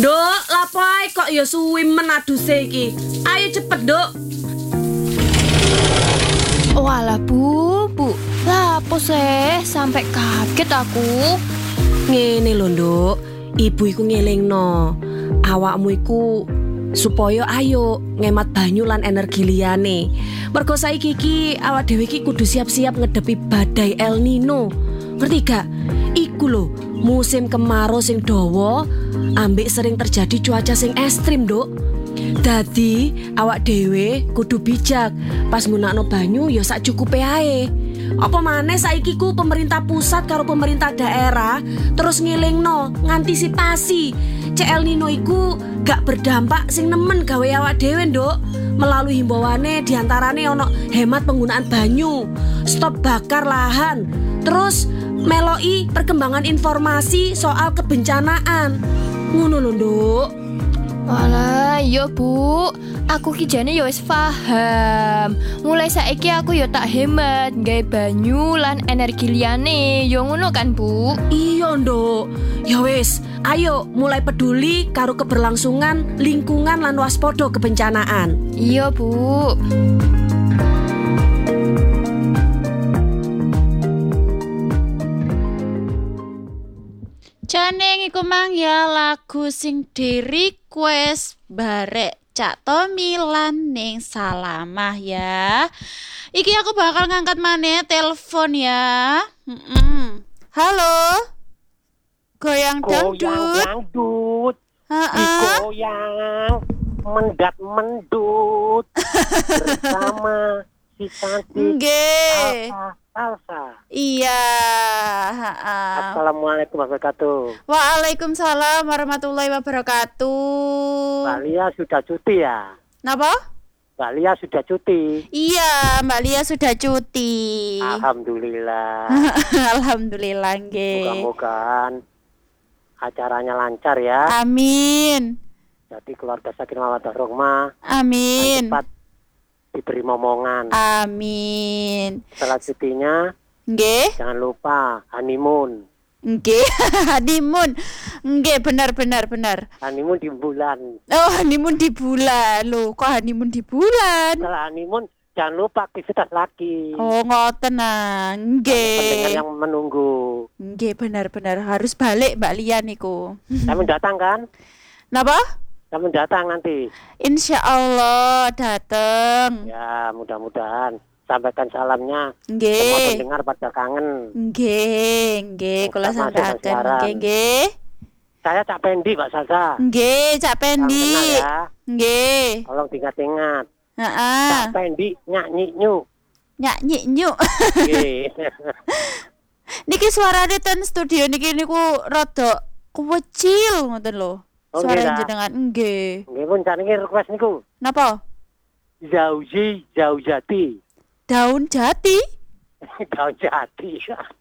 Duk, lapai kok ya suwi men aduse iki. Ayo cepet, Duk. Walah bu, lah apa sih sampai kaget aku. Ngene lho, Nduk. Ibu iku ngelingno. Awakmu iku supaya ayo ngemat banyu lan energi liyane. Mergo saiki iki awak dhewe iki kudu siap-siap ngedepi badai El Nino. Ngerti gak? Iku lho, musim kemarau sing dawa ambek sering terjadi cuaca sing ekstrim, Nduk. Dadi awak dhewe kudu bijak pas nggunakno banyu ya sak cukupe ae. Apa maneh saiki ku pemerintah pusat karo pemerintah daerah terus ngelingno ngantisipasi Cek El Nino iku gak berdampak sing nemen gawe awak dhewe, Nduk. Melalui himbauane diantarane ono hemat penggunaan banyu, stop bakar lahan, terus meloi perkembangan informasi soal kebencanaan. Ngono lho, Nduk. Walah iya bu, aku ki jane ya wis paham. Mulai saiki aku ya tak hemat gawe banyu lan energi liyane. Ya ngono kan bu? Iya, Nduk. Ya wis, ayo mulai peduli karo keberlangsungan lingkungan lan waspada kebencanaan. Iya bu. Jane iku mang ya lagu sing di-request barek Cak Tommy lan Ning Salamah ya. Iki aku bakal ngangkat maneh telepon ya. Halo. Goyang dangdut. Dangdut, Heeh. digoyang, mendat mendut bersama si cantik Nggih. Salsa. Iya, heeh. Assalamualaikum warahmatullahi wabarakatuh. Waalaikumsalam warahmatullahi wabarakatuh. Mbak Lia sudah cuti ya? Napa? Mbak Lia sudah cuti. Iya, Mbak Lia sudah cuti. Alhamdulillah. Alhamdulillah nggih. Moga-moga acaranya lancar ya. Amin. Jadi keluarga Sakinah Mawaddah Rahmah Amin. cepat diberi momongan. Amin. Setelah cutinya Nggih. jangan lupa honeymoon. Nggih. Honeymoon. Nggih, benar. Honeymoon di bulan. Oh, honeymoon di bulan. Loh, kok honeymoon di bulan? Setelah honeymoon jangan lupa aktivitas lagi. Oh, ngoten nah. Pendengar Nggih. yang menunggu. Nggih, benar. Harus balik Mbak Lia niku. Kamu datang kan? Napa? Kamu datang nanti. Insya Allah dateng. Ya, mudah-mudahan. Sampaikan salamnya. Semua Nggih. pendengar pada kangen. Nggih, kula Sama sampaikan. siaran. Nggih. Saya Cak Pendi, Pak Salsa. Nggih, Cak Salam Pendi. kenal ya. Nggih. Tolong diingat-ingat. Heeh. Cak Pendi nyanyi nyu. Nyanyi nyuk. Nggih. Niki suarane ten studio niki niku rada kecil ngoten lho. Oh, Suara nggih, Ta. jenengan nggih. Nggih pun cak niki request niku. Napa? Zauji Zaujati. Daun jati? Daun jati.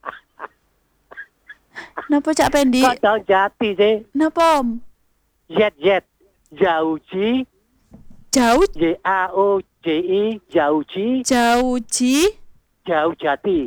Napa Cak Pendi? Kok daun jati sih? Napa? Z. Zauji Jaut Jauji Zauji jauji Jaujati.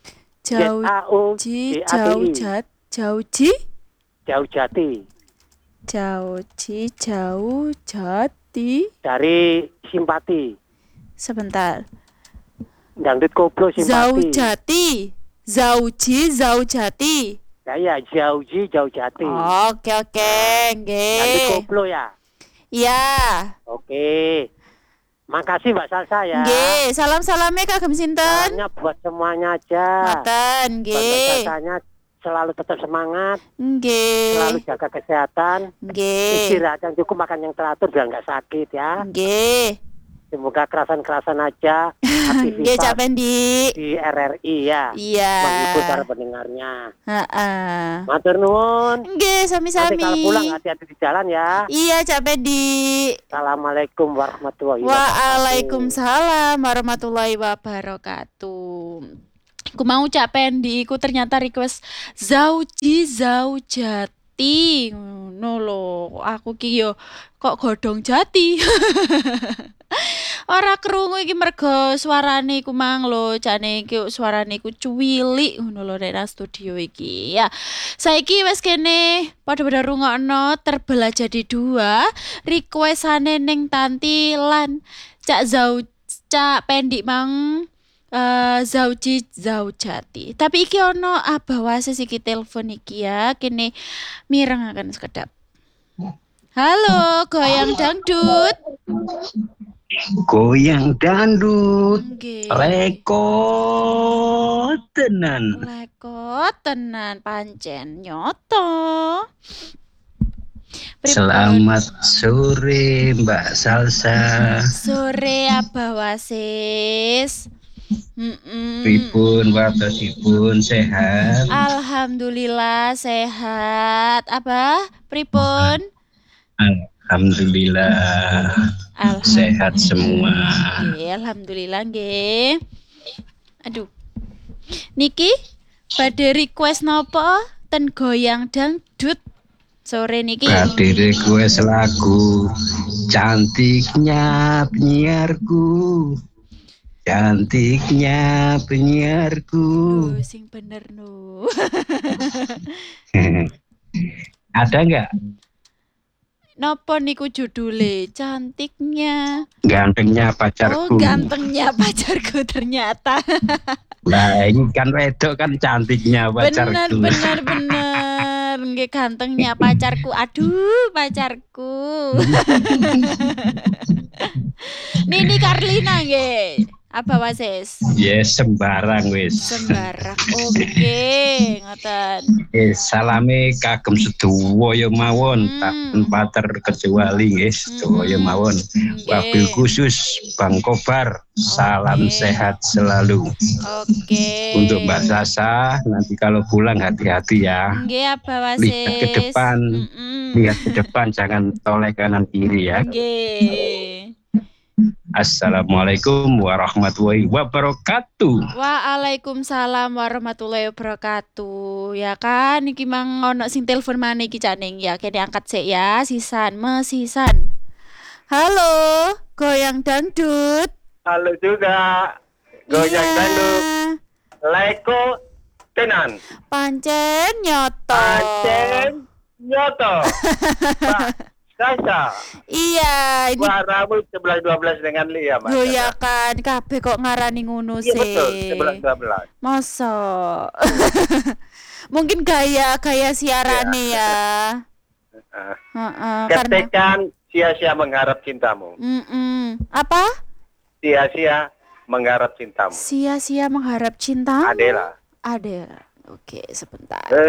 jauji Zaujati. jauji Jaujati. jauji jaujati. Dari simpati. Sebentar. Dangdut koplo simpati. Zaujati. Zaujati. Ya, Zauji Zaujati. Oke, Dangdut nggih. koplo ya. Iya. Oke. Makasih Mbak Salsa ya. Nggih, salam-salame kagem sinten? Salamnya buat semuanya aja. Ngoten, Buat Mbak nggih. Salsanya selalu tetap semangat, selalu Nggih. jaga kesehatan, Nggih. istirahat yang cukup, makan yang teratur biar nggak sakit ya. Nggih. Semoga kerasan-kerasan aja Nggih, Cak aktivitas Pendi. di RRI ya. Iya. Menghibur para pendengarnya. Heeh. Matur nuwun. Nggih, Nanti sami-sami. kalau pulang hati-hati di jalan ya. Iya, Cak Pendi. Assalamualaikum warahmatullahi wabarakatuh. Waalaikumsalam warahmatullahi wabarakatuh. Aku mau Cak Pendi, aku ternyata request Zauji Zaujati. Ngono lho, aku ki yo kok godhong jati. Ora krungu iki mergo suarane iku mang lho, jane iki suarane iku cuwilik ngono lho nek nang studio iki. Ya. Saiki wis kene padha-padha rungokno terbelah jadi dua, requestane ning Tanti lan Cak Pendik mang Zauji Zaujati. Tapi iki ono abawase iki telepon iki ya, kene mirengaken sekedap. Halo, goyang dangdut. Goyang dandut Nggih. rekod tenan. Lekot tenan pancen nyoto. Pripun? Selamat sore Mbak Salsa. Sore abawasis. Pripun watosipun sehat? Alhamdulillah sehat. Apa? Pripun? Alhamdulillah sehat semua. Nggih, alhamdulillah nggih. Aduh. Niki badhe request napa ten goyang dangdut sore niki? Badhe request lagu cantiknya penyiarku. Cantiknya penyiarku. Sing bener no. Ada nggak? Napa niku judule? Cantiknya. Gantengnya Oh, pacarku. gantengnya pacarku ternyata. Nah ini kan wedok kan cantiknya pacarku. Bener. Nggih gantengnya pacarku. Aduh, pacarku. Nini Karlina nggih. Apa wasis? Yes, sembarang wis. Sembarang. Oke, ngoten. Salame kagem sedaya mawon tanpa terkecuali nggih sedaya mawon. Wabil khusus Bang Kobar, salam sehat selalu. Oke. Untuk Mbak Sasa nanti kalau pulang hati-hati ya. Nggih, apa wasis? Lihat ke depan, lihat ke depan jangan toleh kanan kiri ya. Nggih. Assalamualaikum warahmatullahi wabarakatuh. Waalaikumsalam warahmatullahi wabarakatuh. Ya kan iki mang ono sing telepon maneh iki Caning ya, kene angkat sik ya, mesisan. Halo, goyang dangdut. Halo juga. Goyang Iya. dangdut. Leko tenan. Pancen nyoto. Acen nyoto. Mbak Sasa. Iya, ini Suaramu 11-12 dengan Lia, Mas. goyakan kabeh kok ngarani ngono Iya sih. betul, 11-12. Masa. Mungkin gaya siarane ya. Heeh, karena Katakan sia-sia mengharap cintamu. apa? Sia-sia mengharap cintamu. Sia-sia mengharap cinta. Adela. Ada. Oke, sebentar.